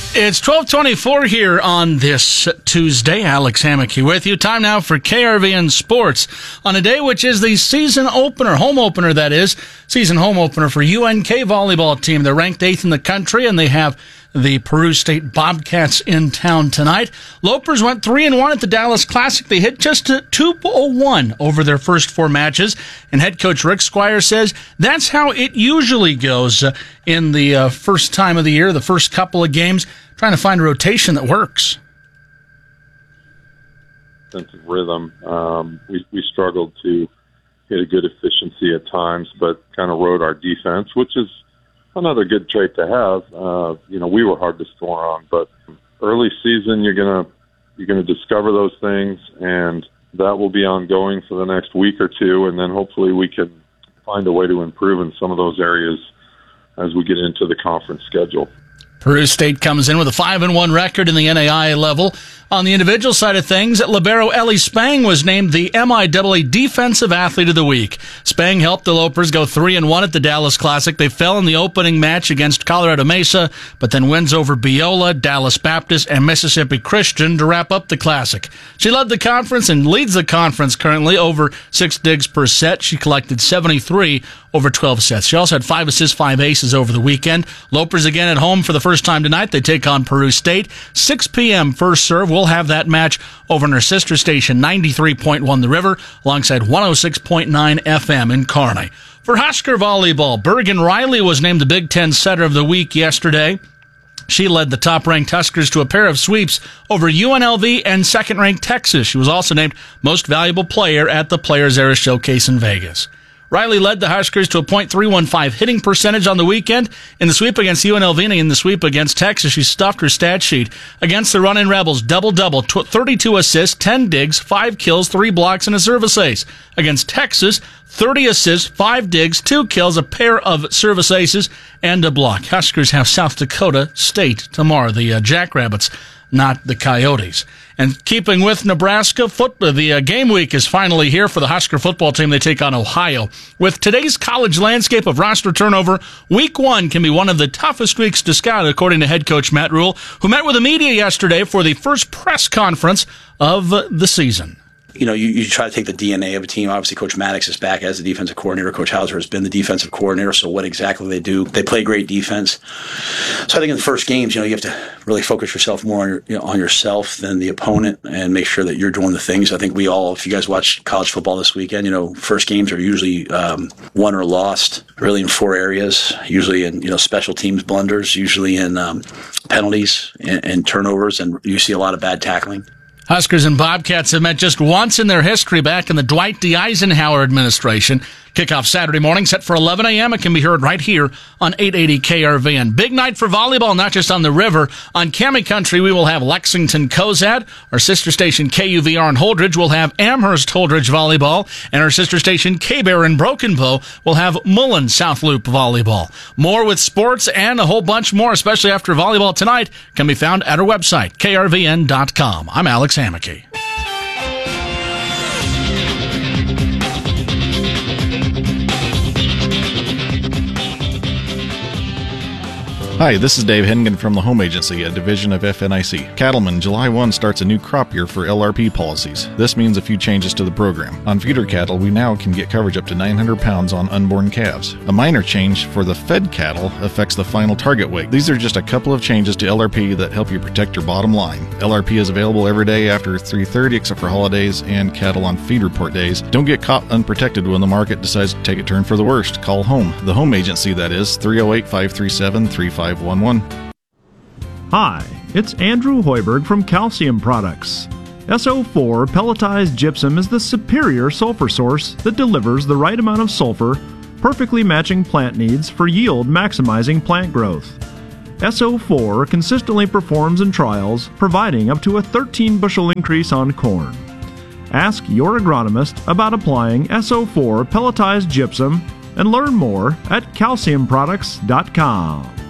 It's 12:24 here on this Tuesday. Alex Hammocky with you. Time now for KRVN Sports on a day which is the season opener, home opener that is, season home opener for UNK volleyball team. They're ranked 8th in the country and they have the Peru State Bobcats in town tonight. Lopers went 3-1 at the Dallas Classic. They hit just 2-1 over their first 4 matches. And head coach Rick Squire says that's how it usually goes in the first time of the year, the first couple of games, trying to find a rotation that works. Sense of rhythm. We struggled to hit a good efficiency at times, but kind of rode our defense, which is another good trait to have. We were hard to score on, but early season you're gonna discover those things, and that will be ongoing for the next week or two, and then hopefully we can find a way to improve in some of those areas as we get into the conference schedule. Peru State comes in with a 5-1 record in the NAIA level. On the individual side of things, libero Ellie Spang was named the MIAA Defensive Athlete of the Week. Spang helped the Lopers go 3-1 at the Dallas Classic. They fell in the opening match against Colorado Mesa, but then wins over Biola, Dallas Baptist, and Mississippi Christian to wrap up the Classic. She led the conference and leads the conference currently over 6 digs per set. She collected 73 over 12 sets. She also had 5 assists, 5 aces over the weekend. Lopers again at home for the first time tonight. They take on Peru State. 6 p.m. first serve. We'll have that match over in our sister station, 93.1 The River, alongside 106.9 FM in Kearney. For Husker volleyball, Bergen Riley was named the Big Ten Setter of the Week yesterday. She led the top-ranked Huskers to a pair of sweeps over UNLV and second-ranked Texas. She was also named Most Valuable Player at the Players Era Showcase in Vegas. Riley led the Huskers to a .315 hitting percentage on the weekend. In the sweep against UNLV and in the sweep against Texas, she stuffed her stat sheet. Against the Runnin' Rebels, double-double, 32 assists, 10 digs, 5 kills, 3 blocks, and a service ace. Against Texas, 30 assists, 5 digs, 2 kills, a pair of service aces, and a block. Huskers have South Dakota State tomorrow, the Jackrabbits, not the Coyotes. And keeping with Nebraska football, the game week is finally here for the Husker football team. They take on Ohio. With today's college landscape of roster turnover, week 1 can be one of the toughest weeks to scout, according to head coach Matt Rhule, who met with the media yesterday for the first press conference of the season. You try to take the DNA of a team. Obviously, Coach Maddox is back as the defensive coordinator. Coach Hauser has been the defensive coordinator. So what exactly they do? They play great defense. So I think in the first games, you have to really focus yourself more on yourself than the opponent and make sure that you're doing the things. I think we all, if you guys watch college football this weekend, first games are usually won or lost really in 4 areas, usually in, special teams blunders, usually in penalties and turnovers, and you see a lot of bad tackling. Huskers and Bobcats have met just once in their history back in the Dwight D. Eisenhower administration. Kickoff Saturday morning, set for 11 a.m. It can be heard right here on 880 KRVN. Big night for volleyball, not just on the river. On Cammie Country, we will have Lexington Cozad. Our sister station KUVR in Holdridge will have Amherst Holdridge volleyball. And our sister station K-Bear in Broken Bow will have Mullen South Loop volleyball. More with sports and a whole bunch more, especially after volleyball tonight, can be found at our website, krvn.com. I'm Alex Hammocky. Hi, this is Dave Hennigan from the Home Agency, a division of FNIC. Cattlemen, July 1 starts a new crop year for LRP policies. This means a few changes to the program. On feeder cattle, we now can get coverage up to 900 pounds on unborn calves. A minor change for the fed cattle affects the final target weight. These are just a couple of changes to LRP that help you protect your bottom line. LRP is available every day after 3:30 except for holidays and cattle on feed report days. Don't get caught unprotected when the market decides to take a turn for the worst. Call home. The Home Agency, that is, 308-537-3511. Hi, it's Andrew Hoiberg from Calcium Products. SO4 pelletized gypsum is the superior sulfur source that delivers the right amount of sulfur, perfectly matching plant needs for yield maximizing plant growth. SO4 consistently performs in trials, providing up to a 13 bushel increase on corn. Ask your agronomist about applying SO4 pelletized gypsum and learn more at calciumproducts.com.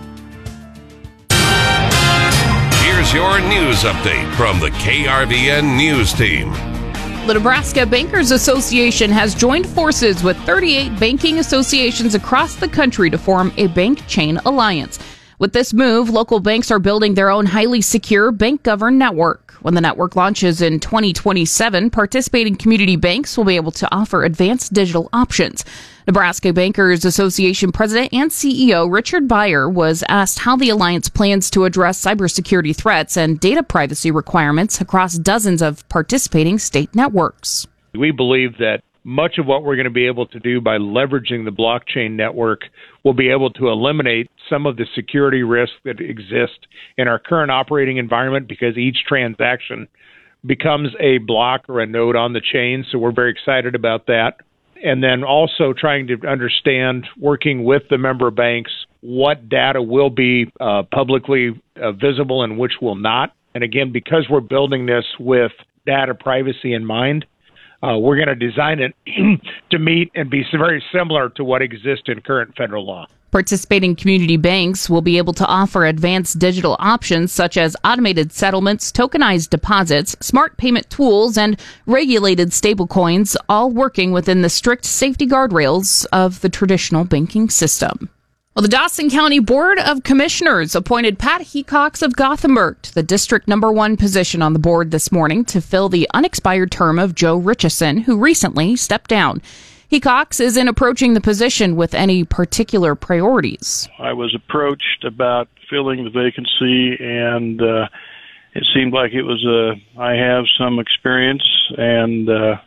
Here's your news update from the KRVN News Team. The Nebraska Bankers Association has joined forces with 38 banking associations across the country to form a bank chain alliance. With this move, local banks are building their own highly secure bank-governed network. When the network launches in 2027, participating community banks will be able to offer advanced digital options. Nebraska Bankers Association President and CEO Richard Beyer was asked how the alliance plans to address cybersecurity threats and data privacy requirements across dozens of participating state networks. We believe that much of what we're going to be able to do by leveraging the blockchain network will be able to eliminate some of the security risks that exist in our current operating environment, because each transaction becomes a block or a node on the chain. So we're very excited about that. And then also trying to understand, working with the member banks, what data will be publicly visible and which will not. And again, because we're building this with data privacy in mind, we're going to design it to meet and be very similar to what exists in current federal law. Participating community banks will be able to offer advanced digital options such as automated settlements, tokenized deposits, smart payment tools, and regulated stablecoins, all working within the strict safety guardrails of the traditional banking system. Well, the Dawson County Board of Commissioners appointed Pat Hecox of Gothenburg to the District No. 1 position on the board this morning to fill the unexpired term of Joe Richardson, who recently stepped down. Hecox isn't approaching the position with any particular priorities. I was approached about filling the vacancy, and it seemed like it was I have some experience, and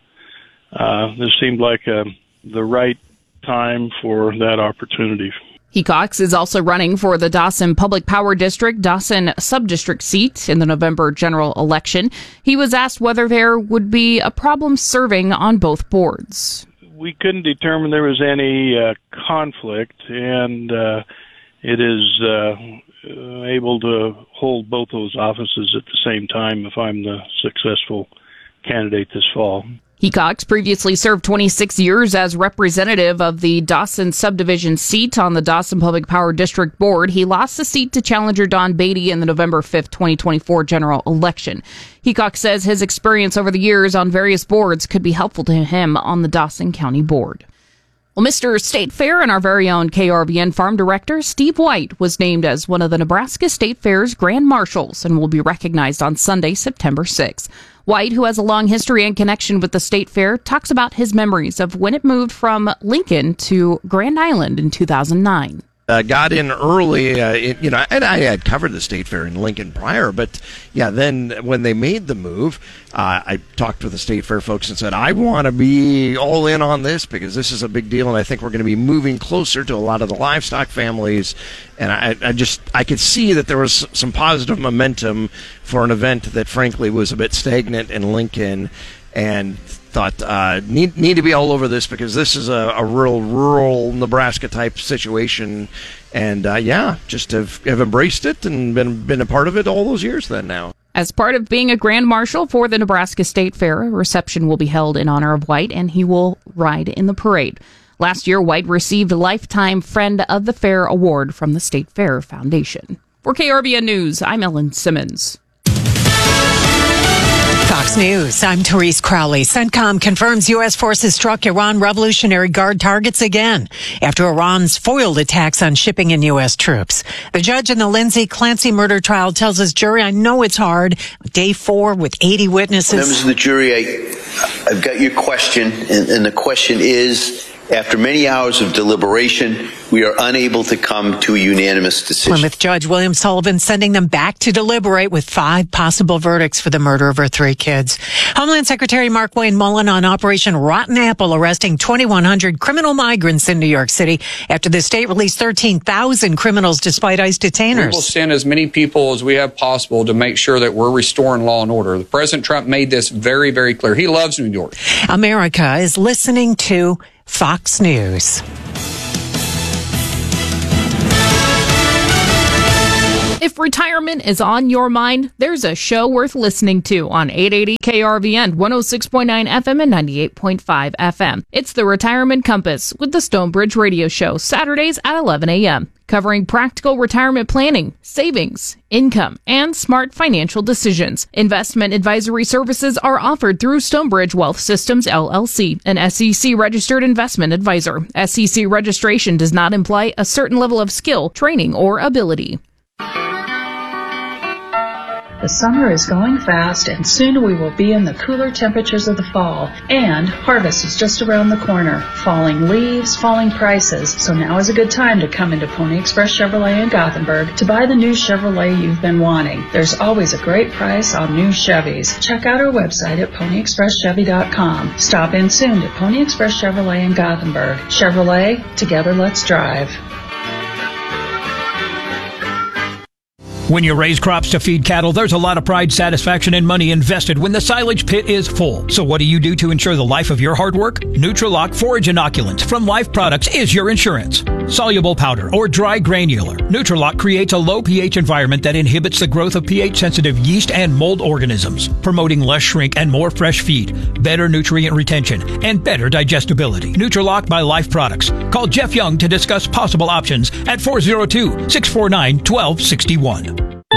this seemed like the right time for that opportunity. Hecox is also running for the Dawson Public Power District, Dawson Subdistrict seat in the November general election. He was asked whether there would be a problem serving on both boards. We couldn't determine there was any conflict, and it is able to hold both those offices at the same time if I'm the successful candidate this fall. Hecox previously served 26 years as representative of the Dawson subdivision seat on the Dawson Public Power District Board. He lost the seat to challenger Don Beatty in the November 5th, 2024 general election. Hecox says his experience over the years on various boards could be helpful to him on the Dawson County Board. Well, Mr. State Fair and our very own KRVN Farm Director, Steve White, was named as one of the Nebraska State Fair's Grand Marshals and will be recognized on Sunday, September 6th. White, who has a long history and connection with the State Fair, talks about his memories of when it moved from Lincoln to Grand Island in 2009. Got in early, and I had covered the State Fair in Lincoln prior, but then when they made the move, I talked with the State Fair folks and said, I want to be all in on this because this is a big deal, and I think we're going to be moving closer to a lot of the livestock families, and I could see that there was some positive momentum for an event that frankly was a bit stagnant in Lincoln, and thought need to be all over this because this is a real rural Nebraska type situation, and just have embraced it and been a part of it all those years then now. As part of being a Grand Marshal for the Nebraska State Fair, a reception will be held in honor of White, and he will ride in the parade. Last year, White received a Lifetime Friend of the Fair award from the State Fair Foundation. For KRVN News, I'm Ellen Simmons. Fox News, I'm Therese Crowley. CENTCOM confirms U.S. forces struck Iran Revolutionary Guard targets again after Iran's foiled attacks on shipping and U.S. troops. The judge in the Lindsay Clancy murder trial tells his jury, I know it's hard, day 4 with 80 witnesses. Members of the jury, I've got your question, and the question is, after many hours of deliberation, we are unable to come to a unanimous decision. Plymouth Judge William Sullivan sending them back to deliberate with 5 possible verdicts for the murder of her 3 kids. Homeland Secretary Mark Wayne Mullen on Operation Rotten Apple, arresting 2,100 criminal migrants in New York City after the state released 13,000 criminals despite ICE detainers. We will send as many people as we have possible to make sure that we're restoring law and order. President Trump made this very, very clear. He loves New York. America is listening to Fox News. If retirement is on your mind, there's a show worth listening to on 880 KRVN, 106.9 FM and 98.5 FM. It's the Retirement Compass with the Stonebridge Radio Show, Saturdays at 11 a.m. covering practical retirement planning, savings, income, and smart financial decisions. Investment advisory services are offered through Stonebridge Wealth Systems, LLC, an SEC-registered investment advisor. SEC registration does not imply a certain level of skill, training, or ability. The summer is going fast, and soon we will be in the cooler temperatures of the fall. And harvest is just around the corner. Falling leaves, falling prices. So now is a good time to come into Pony Express Chevrolet in Gothenburg to buy the new Chevrolet you've been wanting. There's always a great price on new Chevys. Check out our website at ponyexpresschevy.com. Stop in soon to Pony Express Chevrolet in Gothenburg. Chevrolet, together let's drive. When you raise crops to feed cattle, there's a lot of pride, satisfaction, and money invested when the silage pit is full. So what do you do to ensure the life of your hard work? Nutrilock Forage Inoculant from Life Products is your insurance. Soluble powder or dry granular, Nutrilock creates a low pH environment that inhibits the growth of pH-sensitive yeast and mold organisms, promoting less shrink and more fresh feed, better nutrient retention, and better digestibility. Nutrilock by Life Products. Call Jeff Young to discuss possible options at 402-649-1261.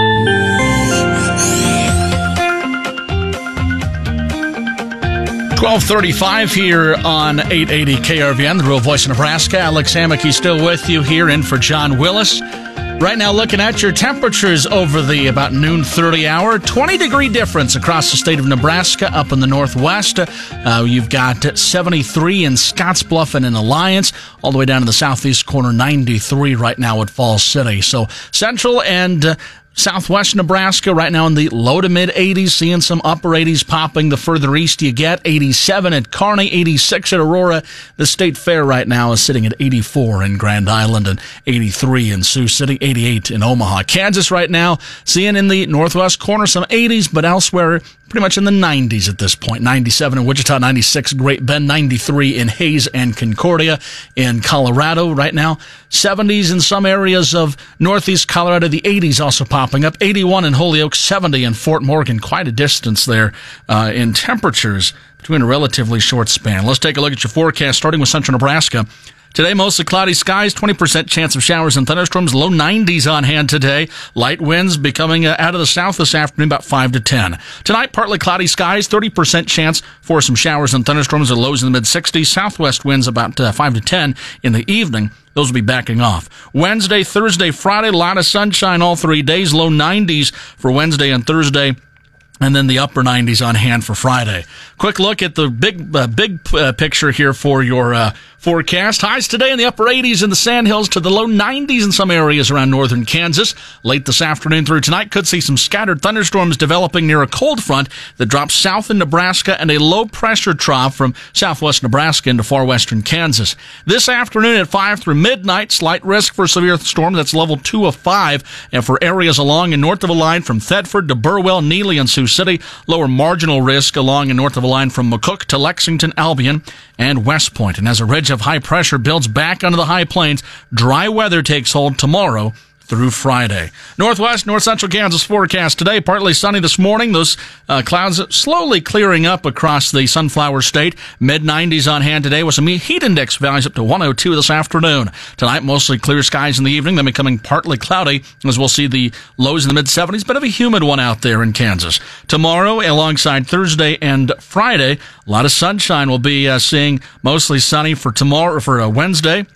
12:35 here on 880 KRVN, the Real Voice of Nebraska. Alex Hammocky still with you here in for John Willis. Right now, looking at your temperatures over the about noon 30 hour, 20-degree difference across the state of Nebraska up in the northwest. You've got 73 in Scottsbluff and in Alliance, all the way down to the southeast corner, 93 right now at Falls City. So central and southwest Nebraska right now in the low to mid 80s, seeing some upper 80s popping the further east you get. 87 at Kearney, 86 at Aurora. The State Fair right now is sitting at 84 in Grand Island and 83 in Sioux City, 88 in Omaha. Kansas right now seeing in the northwest corner some 80s, but elsewhere pretty much in the 90s at this point. 97 in Wichita, 96 Great Bend, 93 in Hayes and Concordia. In Colorado right now, 70s in some areas of northeast Colorado, the 80s also popping up. 81 in Holyoke, 70 in Fort Morgan. Quite a distance there in temperatures between a relatively short span. Let's take a look at your forecast, starting with central Nebraska. Today, mostly cloudy skies, 20% chance of showers and thunderstorms, low 90s on hand today. Light winds becoming out of the south this afternoon, about 5 to 10. Tonight, partly cloudy skies, 30% chance for some showers and thunderstorms, or lows in the mid-60s. Southwest winds about 5 to 10 in the evening. Those will be backing off. Wednesday, Thursday, Friday, a lot of sunshine all 3 days, low 90s for Wednesday and Thursday. And then the upper 90s on hand for Friday. Quick look at the big picture here for your forecast. Highs today in the upper 80s in the Sandhills to the low 90s in some areas around northern Kansas. Late this afternoon through tonight, could see some scattered thunderstorms developing near a cold front that drops south in Nebraska and a low-pressure trough from southwest Nebraska into far western Kansas. This afternoon at 5 through midnight, slight risk for severe storm. That's level 2 of 5. And for areas along and north of a line from Thedford to Burwell, Neely, and Sioux City, lower marginal risk along and north of a line from McCook to Lexington, Albion, and West Point. And as a ridge of high pressure builds back onto the high plains, dry weather takes hold tomorrow through Friday. Northwest, north central Kansas forecast today, partly sunny this morning. Those clouds slowly clearing up across the Sunflower State. Mid-90s on hand today with some heat index values up to 102 this afternoon. Tonight, mostly clear skies in the evening, then becoming partly cloudy as we'll see the lows in the mid-70s. Bit of a humid one out there in Kansas. Tomorrow, alongside Thursday and Friday, a lot of sunshine. We'll be seeing mostly sunny for tomorrow, for Wednesday.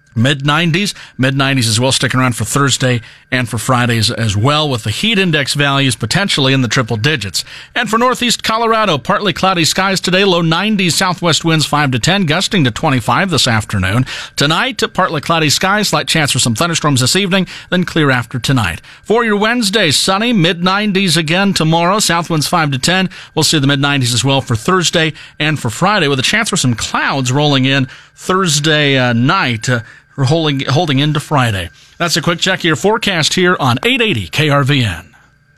Mid-90s as well, sticking around for Thursday and for Fridays as well, with the heat index values potentially in the triple digits. And for northeast Colorado, partly cloudy skies today, low 90s, southwest winds 5 to 10, gusting to 25 this afternoon. Tonight, partly cloudy skies, slight chance for some thunderstorms this evening, then clear after tonight. For your Wednesday, sunny, mid-90s again tomorrow, south winds 5 to 10. We'll see the mid-90s as well for Thursday and for Friday, with a chance for some clouds rolling in Thursday night. We're holding into Friday. That's a quick check of your forecast here on 880 KRVN.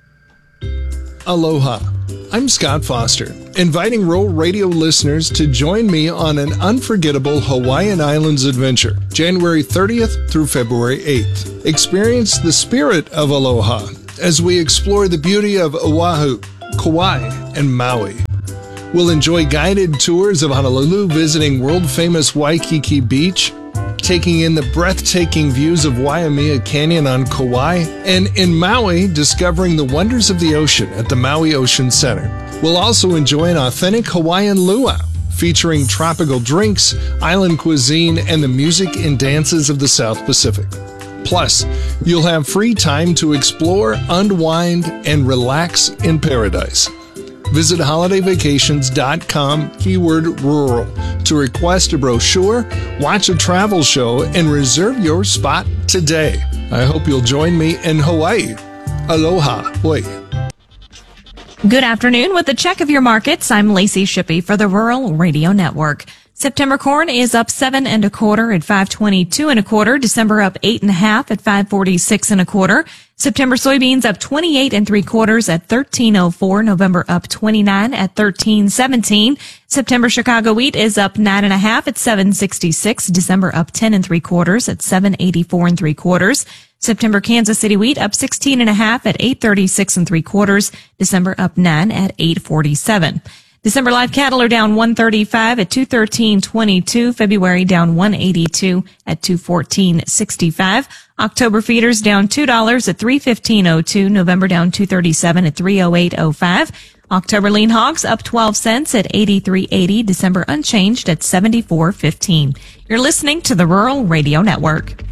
Aloha. I'm Scott Foster, inviting Rural Radio listeners to join me on an unforgettable Hawaiian Islands adventure, January 30th through February 8th. Experience the spirit of aloha as we explore the beauty of Oahu, Kauai, and Maui. We'll enjoy guided tours of Honolulu, visiting world-famous Waikiki Beach, taking in the breathtaking views of Waimea Canyon on Kauai, and in Maui, discovering the wonders of the ocean at the Maui Ocean Center. We'll also enjoy an authentic Hawaiian luau, featuring tropical drinks, island cuisine, and the music and dances of the South Pacific. Plus, you'll have free time to explore, unwind, and relax in paradise. Visit holidayvacations.com, keyword rural, to request a brochure, watch a travel show, and reserve your spot today. I hope you'll join me in Hawaii. Aloha, Hawaii. Good afternoon. With the check of your markets, I'm Lacey Shippey for the Rural Radio Network. September corn is up 7 1/4 at 5.22 1/4. December up 8 1/2 at 5.46 1/4. September soybeans up 28 3/4 at 13.04. November up 29 at 13.17. September Chicago wheat is up 9 1/2 at 7.66. December up 10 3/4 at 7.84 3/4. September Kansas City wheat up 16 1/2 at 8.36 3/4. December up 9 at 8.47. December live cattle are down 135 at 213.22. February down 182 at 214.65. October feeders down $2 at 315.02. November down 237 at 308.05. October lean hogs up 12 cents at 83.80. December unchanged at 74.15. You're listening to the Rural Radio Network.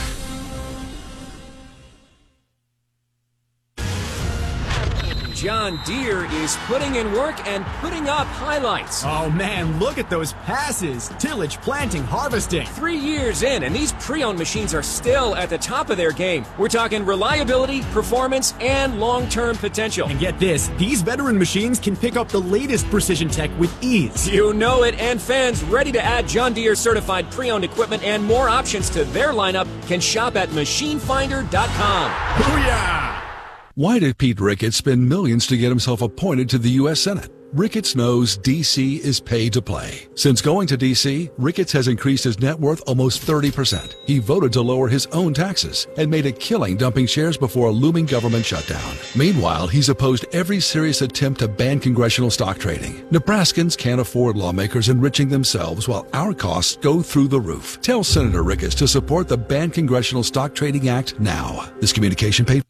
John Deere is putting in work and putting up highlights. Oh man, look at those passes. Tillage, planting, harvesting. 3 years in, and these pre-owned machines are still at the top of their game. We're talking reliability, performance, and long-term potential. And get this, these veteran machines can pick up the latest precision tech with ease. You know it, and fans ready to add John Deere certified pre-owned equipment and more options to their lineup can shop at machinefinder.com. Booyah! Why did Pete Ricketts spend millions to get himself appointed to the U.S. Senate? Ricketts knows D.C. is pay to play. Since going to D.C., Ricketts has increased his net worth almost 30%. He voted to lower his own taxes and made a killing dumping shares before a looming government shutdown. Meanwhile, he's opposed every serious attempt to ban congressional stock trading. Nebraskans can't afford lawmakers enriching themselves while our costs go through the roof. Tell Senator Ricketts to support the Ban Congressional Stock Trading Act now. This communication paid.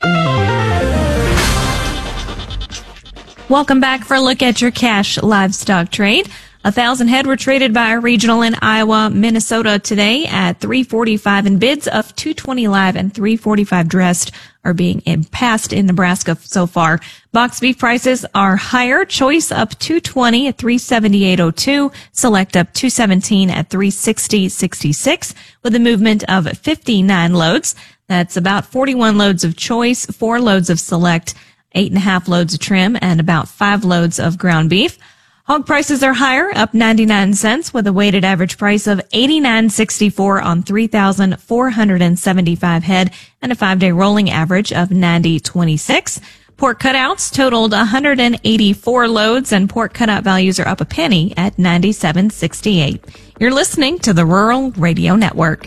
Welcome back for a look at your cash livestock trade. 1,000 head were traded by a regional in Iowa, Minnesota today at $345, and bids of $220 live and $345 dressed are being passed in Nebraska so far. Box beef prices are higher. Choice up $220 at $378.02. Select up $217 at $360.66 with a movement of 59 loads. That's about 41 loads of choice, 4 loads of select, 8.5 loads of trim, and about 5 loads of ground beef. Hog prices are higher, up 99 cents with a weighted average price of $89.64 on 3,475 head and a 5-day rolling average of $90.26. Pork cutouts totaled 184 loads, and pork cutout values are up a penny at $97.68. You're listening to the Rural Radio Network.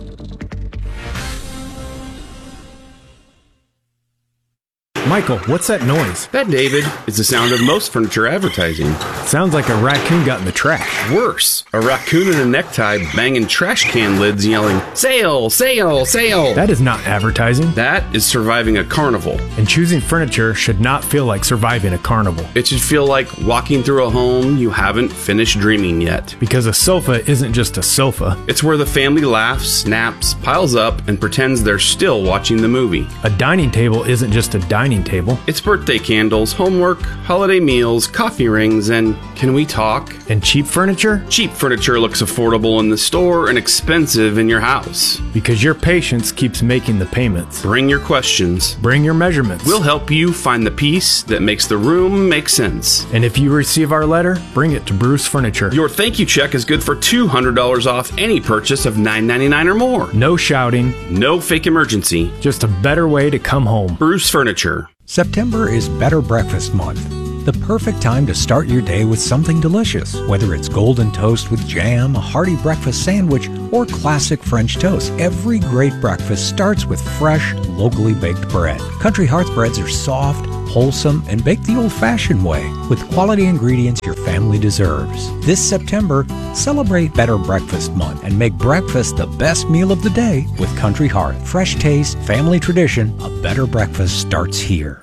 Michael, what's that noise? That, David, is the sound of most furniture advertising. Sounds like a raccoon got in the trash. Worse, a raccoon in a necktie banging trash can lids yelling, "Sale, sale, sale." That is not advertising. That is surviving a carnival. And choosing furniture should not feel like surviving a carnival. It should feel like walking through a home you haven't finished dreaming yet. Because a sofa isn't just a sofa. It's where the family laughs, naps, piles up, and pretends they're still watching the movie. A dining table isn't just a dining table. It's birthday candles, homework, holiday meals, coffee rings, and can we talk? And cheap furniture? Cheap furniture looks affordable in the store and expensive in your house. Because your patience keeps making the payments. Bring your questions. Bring your measurements. We'll help you find the piece that makes the room make sense. And if you receive our letter, bring it to Bruce Furniture. Your thank you check is good for $200 off any purchase of $9.99 or more. No shouting. No fake emergency. Just a better way to come home. Bruce Furniture. September is Better Breakfast Month. The perfect time to start your day with something delicious, whether it's golden toast with jam, a hearty breakfast sandwich, or classic French toast. Every great breakfast starts with fresh, locally baked bread. Country Hearth breads are soft, wholesome, and baked the old-fashioned way with quality ingredients your family deserves. This September, celebrate Better Breakfast Month and make breakfast the best meal of the day with Country Hearth. Fresh taste, family tradition, a better breakfast starts here.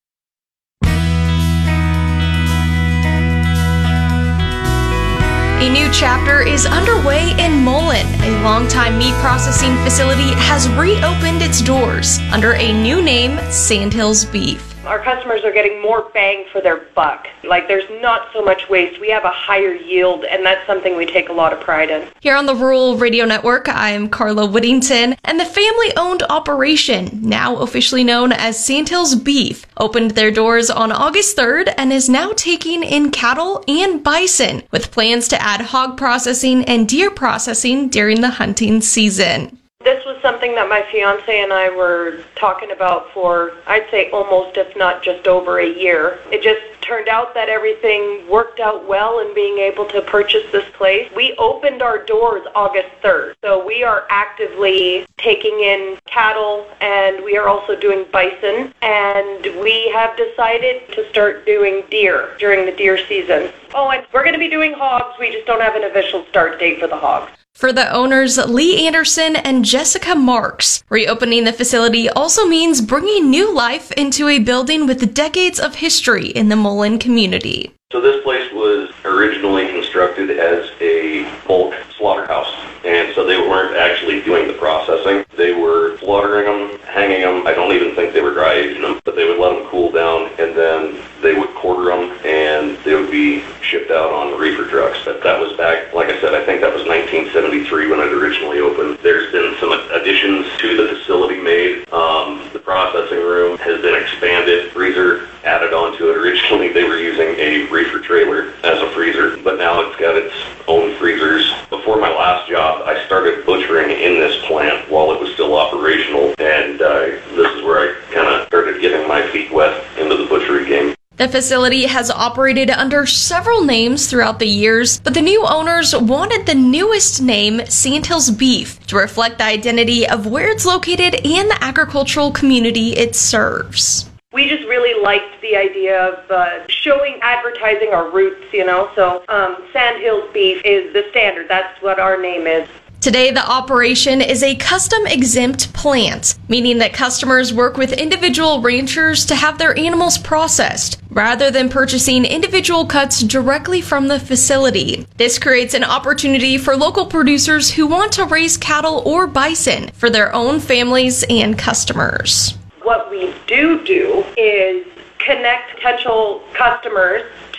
A new chapter is underway in Mullen. A longtime meat processing facility has reopened its doors under a new name, Sandhills Beef. Our customers are getting more bang for their buck. Like, there's not so much waste. We have a higher yield, and that's something we take a lot of pride in. Here on the Rural Radio Network, I'm Carla Whittington, and the family-owned operation, now officially known as Sandhills Beef, opened their doors on August 3rd and is now taking in cattle and bison, with plans to add hog processing and deer processing during the hunting season. This was something that my fiance and I were talking about for, I'd say, almost, if not just over a year. It just turned out that everything worked out well in being able to purchase this place. We opened our doors August 3rd, so we are actively taking in cattle, and we are also doing bison, and we have decided to start doing deer during the deer season. Oh, and we're going to be doing hogs. We just don't have an official start date for the hogs. For the owners, Lee Anderson and Jessica Marks, reopening the facility also means bringing new life into a building with decades of history in the Mullen community. So this place was originally constructed as a bulk slaughterhouse, and so they weren't actually doing the processing. They were slaughtering them, hanging them. I don't even think they were dry aging them, but they would let them cool down, and then they would quarter them, and they would be shipped out on reefer trucks. But that was back, like I said, I think that was 1973 when it originally opened. There's been some additions to the facility made. The processing room has been expanded, freezer added onto it. Originally they were using a reefer trailer as a freezer, but now it's got its own freezers. Before my last job, I started butchering in this plant while it was still operational, and this is where I kind of started getting my feet wet into the butchery game. The facility has operated under several names throughout the years, but the new owners wanted the newest name, Sandhills Beef, to reflect the identity of where it's located and the agricultural community it serves. We just really liked the idea of showing, advertising our roots, so Sandhills Beef is the standard. That's what our name is. Today, the operation is a custom-exempt plant, meaning that customers work with individual ranchers to have their animals processed, rather than purchasing individual cuts directly from the facility. This creates an opportunity for local producers who want to raise cattle or bison for their own families and customers. What we do is connect potential customers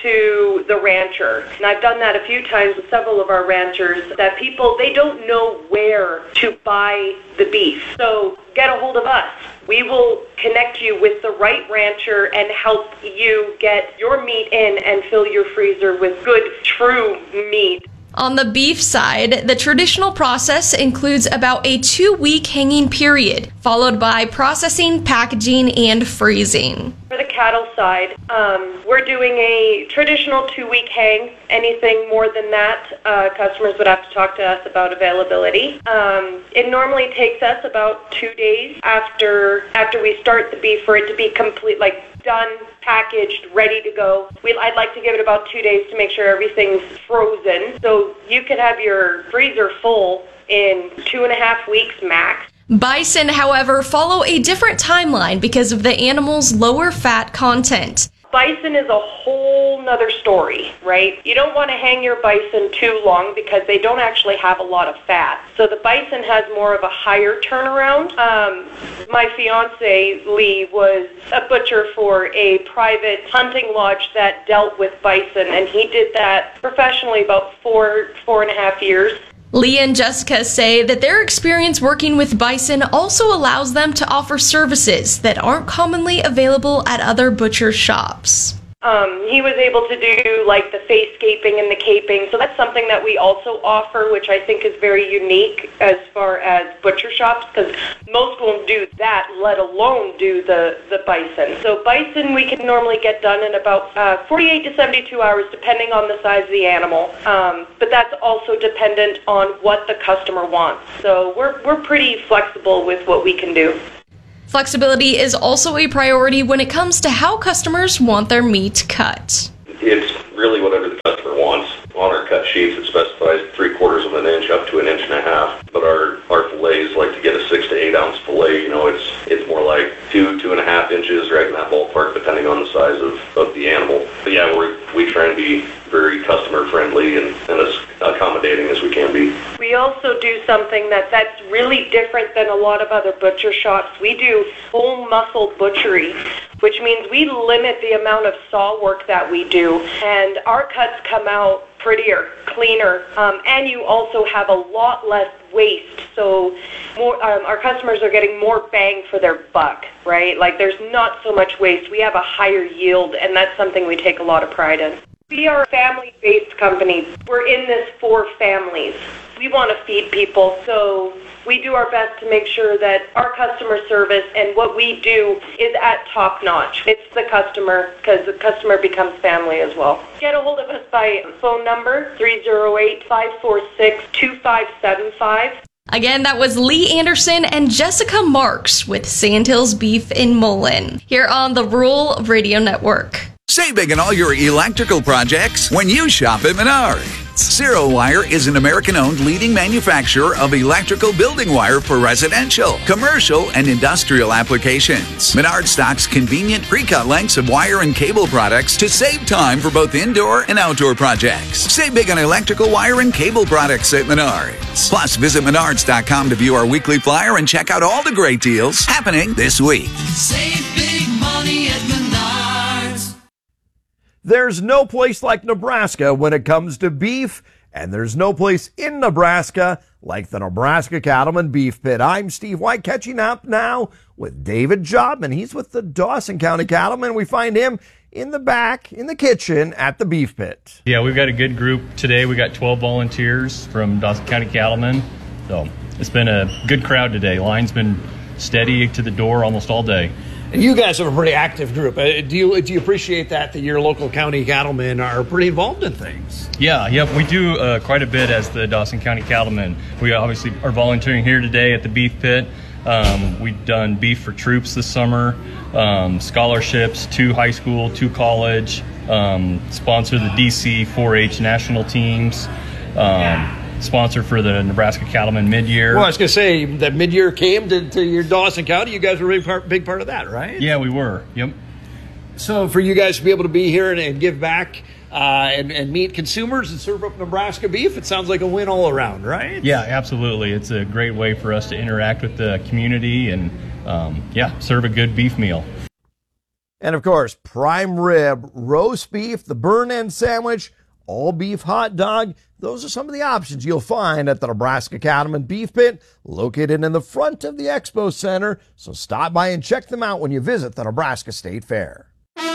to the rancher. And I've done that a few times with several of our ranchers, that people, they don't know where to buy the beef. So get a hold of us. We will connect you with the right rancher and help you get your meat in and fill your freezer with good, true meat. On the beef side, the traditional process includes about a 2-week hanging period, followed by processing, packaging, and freezing. For the cattle side, we're doing a traditional 2-week hang. Anything more than that, customers would have to talk to us about availability. It normally takes us about 2 days after we start the beef for it to be complete, like done, packaged, ready to go. I'd like to give it about 2 days to make sure everything's frozen. So you could have your freezer full in 2.5 weeks max. Bison, however, follow a different timeline because of the animal's lower fat content. Bison is a whole nother story, right? You don't want to hang your bison too long because they don't actually have a lot of fat. So the bison has more of a higher turnaround. My fiance, Lee, was a butcher for a private hunting lodge that dealt with bison, and he did that professionally about 4.5 years. Lee and Jessica say that their experience working with bison also allows them to offer services that aren't commonly available at other butcher shops. He was able to do like the face scaping and the caping, so that's something that we also offer, which I think is very unique as far as butcher shops, because most won't do that, let alone do the bison. So bison we can normally get done in about 48 to 72 hours, depending on the size of the animal, but that's also dependent on what the customer wants. So we're pretty flexible with what we can do. Flexibility is also a priority when it comes to how customers want their meat cut. It's really whatever the customer wants. On our cut sheets, it specifies 3/4 of an inch up to 1.5 inches. But our fillets like to get a 6 to 8 ounce fillet. You know, it's more like 2.5 inches, right in that ballpark, depending on the size of the animal. But yeah, we try and be very customer friendly and as accommodating as we can be. We also do something that's really different than a lot of other butcher shops. We do whole muscle butchery, which means we limit the amount of saw work that we do, and our cuts come out prettier, cleaner, and you also have a lot less waste. So our customers are getting more bang for their buck, right? Like there's not so much waste. We have a higher yield, and that's something we take a lot of pride in. We are a family-based company. We're in this for families. We want to feed people, so we do our best to make sure that our customer service and what we do is at top notch. It's the customer, because the customer becomes family as well. Get a hold of us by phone number 308-546-2575. Again, that was Lee Anderson and Jessica Marks with Sandhills Beef in Mullen, here on the Rural Radio Network. Save big on all your electrical projects when you shop at Menards. Zero Wire is an American-owned leading manufacturer of electrical building wire for residential, commercial, and industrial applications. Menards stocks convenient pre-cut lengths of wire and cable products to save time for both indoor and outdoor projects. Save big on electrical wire and cable products at Menards. Plus, visit Menards.com to view our weekly flyer and check out all the great deals happening this week. Save big money at Menards. There's no place like Nebraska when it comes to beef, and there's no place in Nebraska like the Nebraska Cattlemen Beef Pit. I'm Steve White, catching up now with David Jobman. He's with the Dawson County Cattlemen. We find him in the back, in the kitchen, at the Beef Pit. Yeah, we've got a good group today. We got 12 volunteers from Dawson County Cattlemen. So it's been a good crowd today. Line's been steady to the door almost all day. And you guys have a pretty active group. Do you appreciate that your local county cattlemen are pretty involved in things? Yeah, we do quite a bit as the Dawson County Cattlemen. We obviously are volunteering here today at the Beef Pit. We've done beef for troops this summer, scholarships, 2 high school, 2 college, sponsor the DC 4-H national teams, sponsor for the Nebraska Cattlemen mid-year. Well, I was going to say that mid-year came to your Dawson County. You guys were a big part of that, right? Yeah, we were. Yep. So for you guys to be able to be here and give back and meet consumers and serve up Nebraska beef, it sounds like a win all around, right? Yeah, absolutely. It's a great way for us to interact with the community and, serve a good beef meal. And, of course, prime rib, roast beef, the burn-end sandwich, all beef hot dog. Those are some of the options you'll find at the Nebraska Cattlemen Beef Pit, located in the front of the Expo Center. So stop by and check them out when you visit the Nebraska State Fair.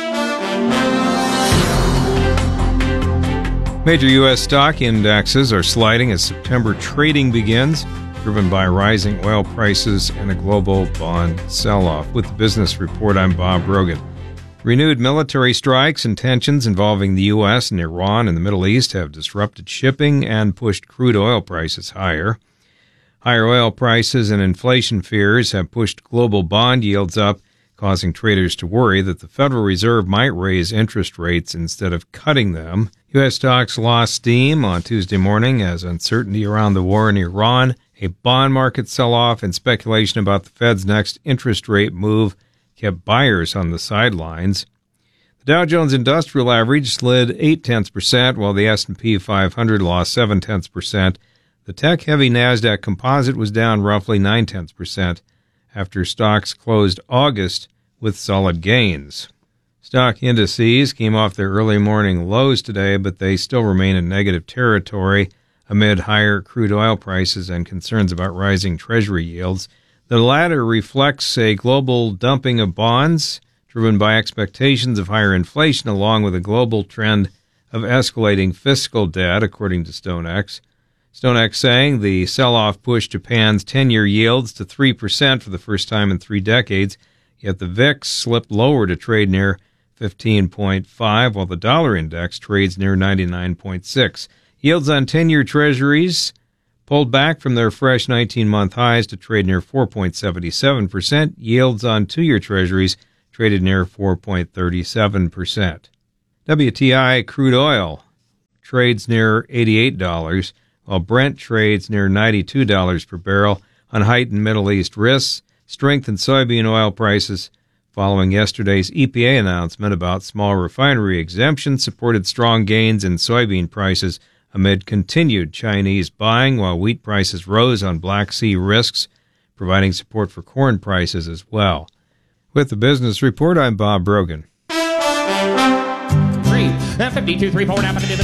Major U.S. stock indexes are sliding as September trading begins, driven by rising oil prices and a global bond sell-off. With the Business Report, I'm Bob Brogan. Renewed military strikes and tensions involving the U.S. and Iran in the Middle East have disrupted shipping and pushed crude oil prices higher. Higher oil prices and inflation fears have pushed global bond yields up, causing traders to worry that the Federal Reserve might raise interest rates instead of cutting them. U.S. stocks lost steam on Tuesday morning as uncertainty around the war in Iran, a bond market sell-off, and speculation about the Fed's next interest rate move kept buyers on the sidelines. The Dow Jones Industrial Average slid 0.8%, while the S&P 500 lost 0.7%. The tech-heavy NASDAQ Composite was down roughly 0.9% after stocks closed August with solid gains. Stock indices came off their early morning lows today, but they still remain in negative territory amid higher crude oil prices and concerns about rising Treasury yields. The latter reflects a global dumping of bonds, driven by expectations of higher inflation, along with a global trend of escalating fiscal debt, according to StoneX. StoneX saying the sell-off pushed Japan's 10-year yields to 3% for the first time in 3 decades, yet the VIX slipped lower to trade near 15.5, while the dollar index trades near 99.6. Yields on 10-year treasuries pulled back from their fresh 19-month highs to trade near 4.77%. Yields on 2-year Treasuries traded near 4.37%. WTI crude oil trades near $88, while Brent trades near $92 per barrel on heightened Middle East risks, strength in soybean oil prices following yesterday's EPA announcement about small refinery exemptions supported strong gains in soybean prices amid continued Chinese buying, while wheat prices rose on Black Sea risks, providing support for corn prices as well. With the Business Report, I'm Bob Brogan. 52, 3, 4,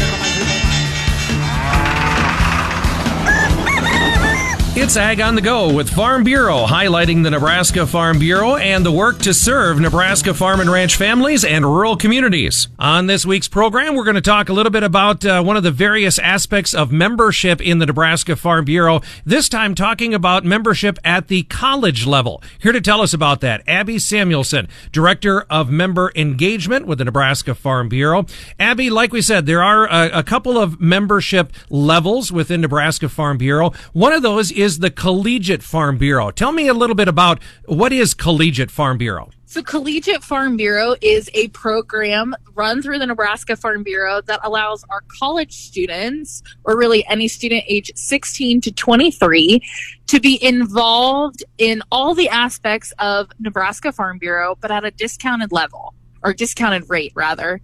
It's Ag on the Go with Farm Bureau, highlighting the Nebraska Farm Bureau and the work to serve Nebraska farm and ranch families and rural communities. On this week's program, we're going to talk a little bit about one of the various aspects of membership in the Nebraska Farm Bureau, this time talking about membership at the college level. Here to tell us about that, Abby Samuelson, Director of Member Engagement with the Nebraska Farm Bureau. Abby, like we said, there are a couple of membership levels within Nebraska Farm Bureau. One of those is the Collegiate Farm Bureau. Tell me a little bit about what is Collegiate Farm Bureau. So Collegiate Farm Bureau is a program run through the Nebraska Farm Bureau that allows our college students, or really any student age 16 to 23, to be involved in all the aspects of Nebraska Farm Bureau, but at a discounted level, or discounted rate, rather.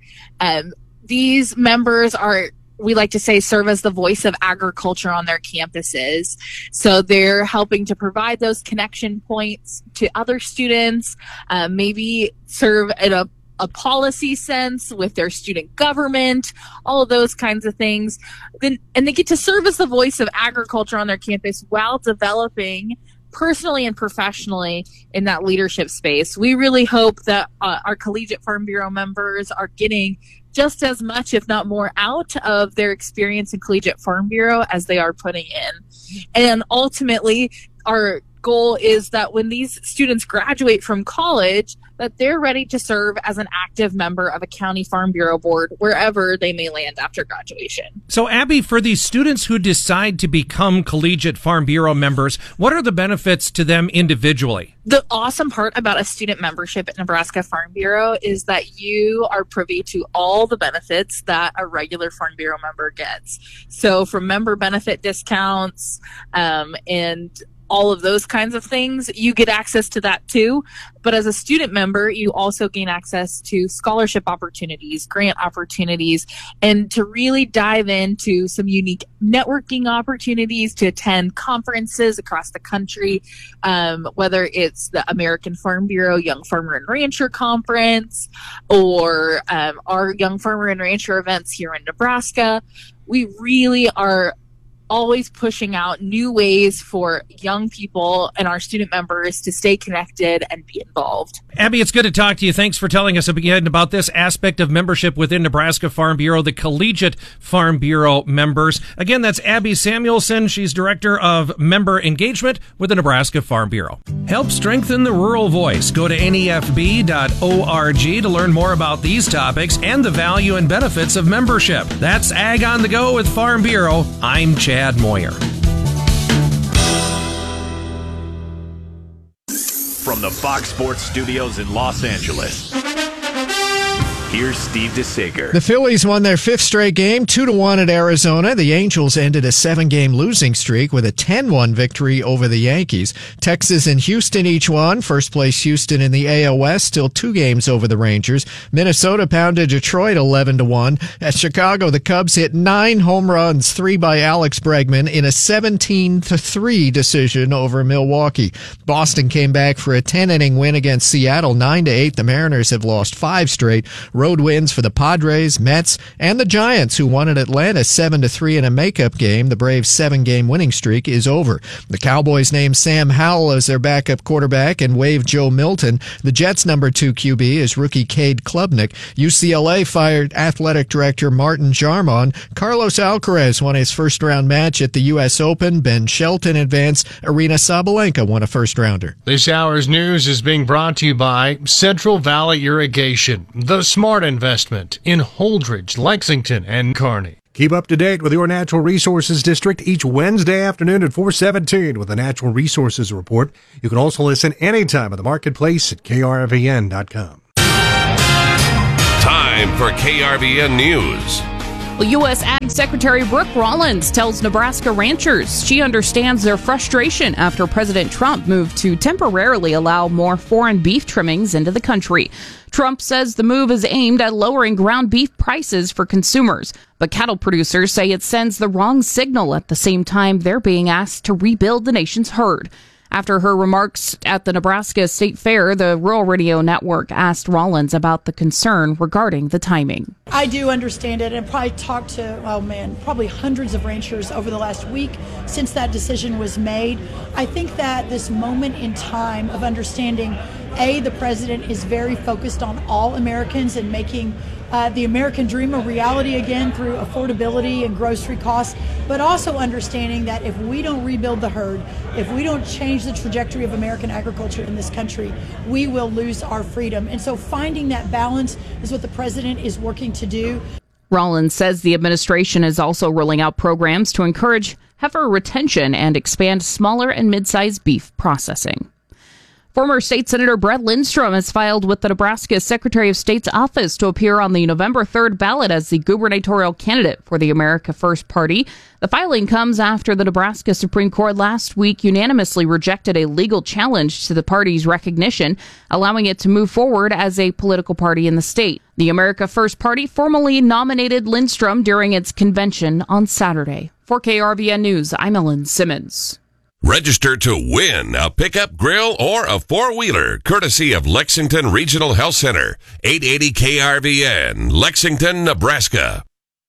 These members are, we like to say, serve as the voice of agriculture on their campuses. So they're helping to provide those connection points to other students, maybe serve in a policy sense with their student government, all of those kinds of things. And they get to serve as the voice of agriculture on their campus while developing personally and professionally in that leadership space. We really hope that our Collegiate Farm Bureau members are getting just as much, if not more, out of their experience in Collegiate Farm Bureau as they are putting in. And ultimately, our goal is that when these students graduate from college, that they're ready to serve as an active member of a county farm bureau board wherever they may land after graduation. So, Abby, for these students who decide to become Collegiate Farm Bureau members, what are the benefits to them individually? The awesome part about a student membership at Nebraska Farm Bureau is that you are privy to all the benefits that a regular Farm Bureau member gets. So from member benefit discounts and all of those kinds of things, you get access to that too. But as a student member, you also gain access to scholarship opportunities, grant opportunities, and to really dive into some unique networking opportunities to attend conferences across the country, whether it's the American Farm Bureau Young Farmer and Rancher Conference or our Young Farmer and Rancher events here in Nebraska. We really are always pushing out new ways for young people and our student members to stay connected and be involved. Abby, it's good to talk to you. Thanks for telling us again about this aspect of membership within Nebraska Farm Bureau, the Collegiate Farm Bureau members. Again, that's Abby Samuelson. She's Director of Member Engagement with the Nebraska Farm Bureau. Help strengthen the rural voice. Go to nefb.org to learn more about these topics and the value and benefits of membership. That's Ag on the Go with Farm Bureau. I'm Chad Moyer. From the Fox Sports Studios in Los Angeles, here's Steve DeSager. The Phillies won their fifth straight game, 2-1 at Arizona. The Angels ended a 7-game losing streak with a 10-1 victory over the Yankees. Texas and Houston each won. First place Houston in the AL West, still 2 games over the Rangers. Minnesota pounded Detroit 11-1. At Chicago, the Cubs hit 9 home runs, 3 by Alex Bregman, in a 17-3 decision over Milwaukee. Boston came back for a 10-inning win against Seattle, 9-8. The Mariners have lost 5 straight. Road wins for the Padres, Mets, and the Giants, who won at Atlanta 7-3 in a makeup game. The Braves' 7-game winning streak is over. The Cowboys named Sam Howell as their backup quarterback and waived Joe Milton. The Jets' number 2 QB is rookie Cade Klubnik. UCLA fired athletic director Martin Jarmon. Carlos Alcaraz won his first-round match at the U.S. Open. Ben Shelton advanced. Arina Sabalenka won a first-rounder. This hour's news is being brought to you by Central Valley Irrigation, the smart investment in Holdridge, Lexington, and Kearney. Keep up to date with your Natural Resources District each Wednesday afternoon at 4:17 with the Natural Resources Report. You can also listen anytime at the marketplace at krvn.com. Time for KRVN News. Well, U.S. Ag Secretary Brooke Rollins tells Nebraska ranchers she understands their frustration after President Trump moved to temporarily allow more foreign beef trimmings into the country. Trump says the move is aimed at lowering ground beef prices for consumers, but cattle producers say it sends the wrong signal at the same time they're being asked to rebuild the nation's herd. After her remarks at the Nebraska State Fair, the Rural Radio Network asked Rollins about the concern regarding the timing. I do understand it, and probably talked to, probably hundreds of ranchers over the last week since that decision was made. I think that this moment in time of understanding, the president is very focused on all Americans and making the American dream a reality again through affordability and grocery costs, but also understanding that if we don't rebuild the herd, if we don't change the trajectory of American agriculture in this country, we will lose our freedom. And so finding that balance is what the president is working to do. Rollins says the administration is also rolling out programs to encourage heifer retention and expand smaller and mid-sized beef processing. Former State Senator Brett Lindstrom has filed with the Nebraska Secretary of State's office to appear on the November 3rd ballot as the gubernatorial candidate for the America First Party. The filing comes after the Nebraska Supreme Court last week unanimously rejected a legal challenge to the party's recognition, allowing it to move forward as a political party in the state. The America First Party formally nominated Lindstrom during its convention on Saturday. For KRVN News, I'm Ellen Simmons. Register to win a pickup, grill, or a four-wheeler, courtesy of Lexington Regional Health Center, 880 KRVN, Lexington, Nebraska.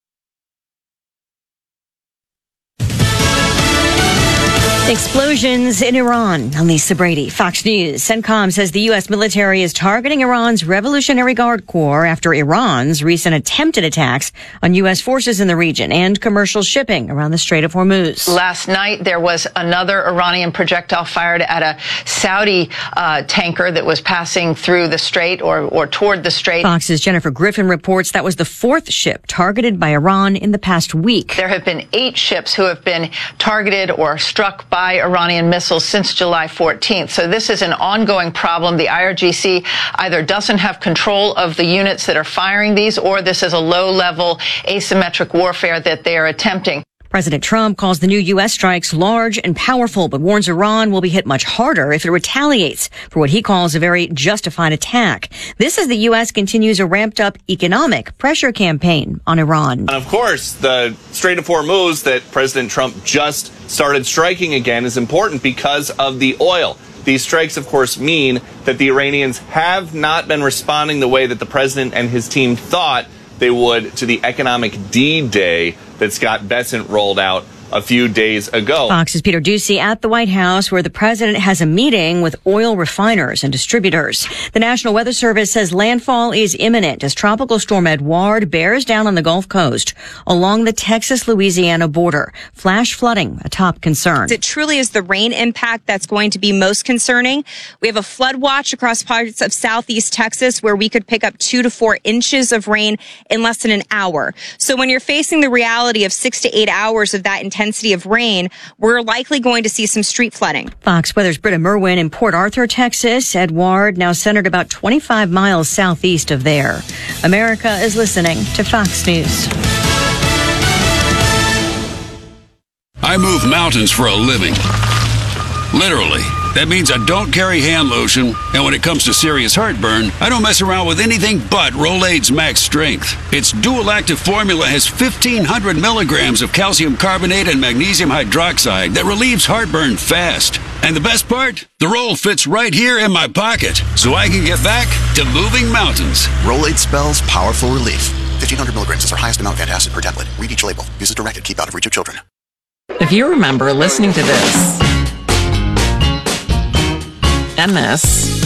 Explosions in Iran. I'm Lisa Brady, Fox News. CENTCOM says the U.S. military is targeting Iran's Revolutionary Guard Corps after Iran's recent attempted attacks on U.S. forces in the region and commercial shipping around the Strait of Hormuz. Last night, there was another Iranian projectile fired at a Saudi tanker that was passing through the strait or toward the strait. Fox's Jennifer Griffin reports that was the fourth ship targeted by Iran in the past week. There have been 8 ships who have been targeted or struck by Iranian missiles since July 14th. So this is an ongoing problem. The IRGC either doesn't have control of the units that are firing these, or this is a low-level asymmetric warfare that they are attempting. President Trump calls the new U.S. strikes large and powerful, but warns Iran will be hit much harder if it retaliates for what he calls a very justified attack. This as the U.S. continues a ramped-up economic pressure campaign on Iran. And of course, the Strait of Hormuz that President Trump just started striking again is important because of the oil. These strikes, of course, mean that the Iranians have not been responding the way that the president and his team thought they would to the economic D-Day that Scott Bessent rolled out a few days ago. Fox's Peter Doocy at the White House, where the president has a meeting with oil refiners and distributors. The National Weather Service says landfall is imminent as Tropical Storm Edouard bears down on the Gulf Coast along the Texas-Louisiana border. Flash flooding, a top concern. It truly is the rain impact that's going to be most concerning. We have a flood watch across parts of southeast Texas where we could pick up 2 to 4 inches of rain in less than an hour. So when you're facing the reality of 6 to 8 hours of that intensity of rain, we're likely going to see some street flooding. Fox Weather's Britta Merwin in Port Arthur, Texas. Edouard now centered about 25 miles southeast of there. America is listening to Fox News. I move mountains for a living. Literally. That means I don't carry hand lotion, and when it comes to serious heartburn, I don't mess around with anything but Rolaids Max Strength. Its dual-active formula has 1,500 milligrams of calcium carbonate and magnesium hydroxide that relieves heartburn fast. And the best part? The roll fits right here in my pocket, so I can get back to moving mountains. Rolaids spells powerful relief. 1,500 milligrams is our highest amount of antacid per tablet. Read each label. Use as directed. Keep out of reach of children. If you remember listening to this and this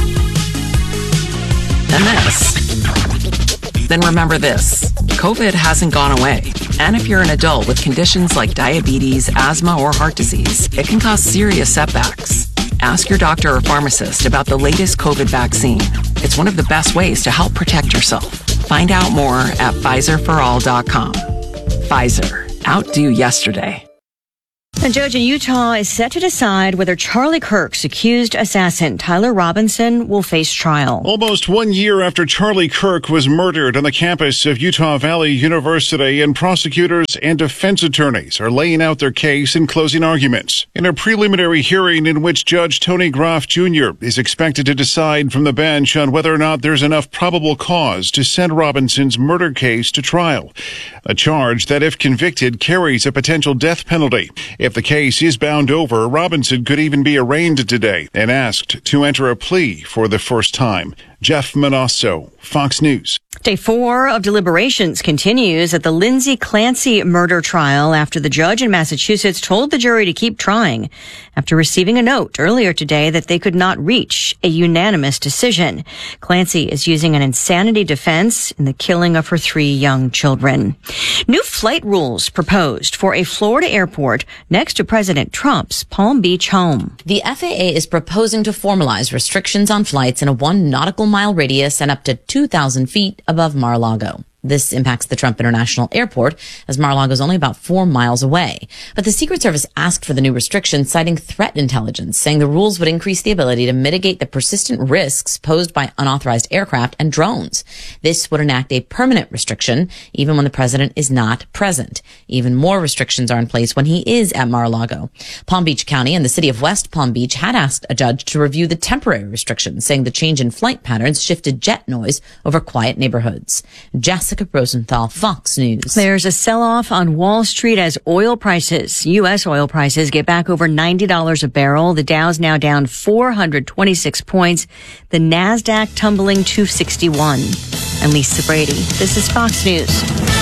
and this, then remember this. COVID hasn't gone away. And if you're an adult with conditions like diabetes, asthma, or heart disease, it can cause serious setbacks. Ask your doctor or pharmacist about the latest COVID vaccine. It's one of the best ways to help protect yourself. Find out more at Pfizerforall.com. Pfizer. Outdo yesterday. A judge in Utah is set to decide whether Charlie Kirk's accused assassin, Tyler Robinson, will face trial. Almost 1 year after Charlie Kirk was murdered on the campus of Utah Valley University, and prosecutors and defense attorneys are laying out their case and closing arguments. In a preliminary hearing in which Judge Tony Groff Jr. is expected to decide from the bench on whether or not there's enough probable cause to send Robinson's murder case to trial. A charge that, if convicted, carries a potential death penalty. If the case is bound over, Robinson could even be arraigned today and asked to enter a plea for the first time. Jeff Manasso, Fox News. Day 4 of deliberations continues at the Lindsay Clancy murder trial after the judge in Massachusetts told the jury to keep trying after receiving a note earlier today that they could not reach a unanimous decision. Clancy is using an insanity defense in the killing of her 3 young children. New flight rules proposed for a Florida airport next to President Trump's Palm Beach home. The FAA is proposing to formalize restrictions on flights in a 1 nautical mile radius and up to 2,000 feet above Mar-a-Lago. This impacts the Trump International Airport, as Mar-a-Lago is only about 4 miles away. But the Secret Service asked for the new restrictions, citing threat intelligence, saying the rules would increase the ability to mitigate the persistent risks posed by unauthorized aircraft and drones. This would enact a permanent restriction, even when the president is not present. Even more restrictions are in place when he is at Mar-a-Lago. Palm Beach County and the city of West Palm Beach had asked a judge to review the temporary restrictions, saying the change in flight patterns shifted jet noise over quiet neighborhoods. Jessica Rosenthal, Fox News. There's a sell-off on Wall Street as oil prices, U.S. oil prices, get back over $90 a barrel. The Dow's now down 426 points. The NASDAQ tumbling 261. I'm Lisa Brady. This is Fox News.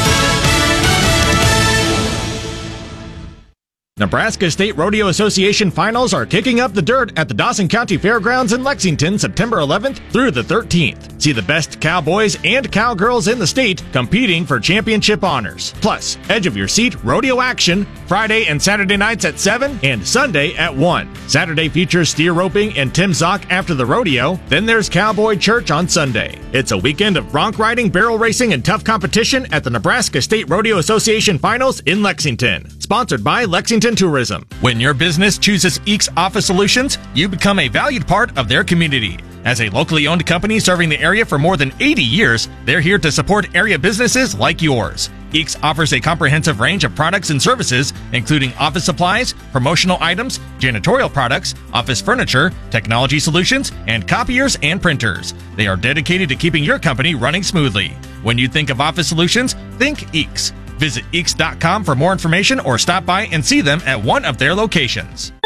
Nebraska State Rodeo Association finals are kicking up the dirt at the Dawson County Fairgrounds in Lexington, September 11th through the 13th. See the best cowboys and cowgirls in the state competing for championship honors. Plus, edge of your seat rodeo action Friday and Saturday nights at 7 and Sunday at 1. Saturday features steer roping and Tim Zock after the rodeo. Then there's Cowboy Church on Sunday. It's a weekend of bronc riding, barrel racing, and tough competition at the Nebraska State Rodeo Association finals in Lexington. Sponsored by Lexington Tourism. When your business chooses EECS Office Solutions, you become a valued part of their community. As a locally owned company serving the area for more than 80 years, they're here to support area businesses like yours. EECS offers a comprehensive range of products and services, including office supplies, promotional items, janitorial products, office furniture, technology solutions, and copiers and printers. They are dedicated to keeping your company running smoothly. When you think of office solutions, think EECS. Visit EECS.com for more information or stop by and see them at one of their locations.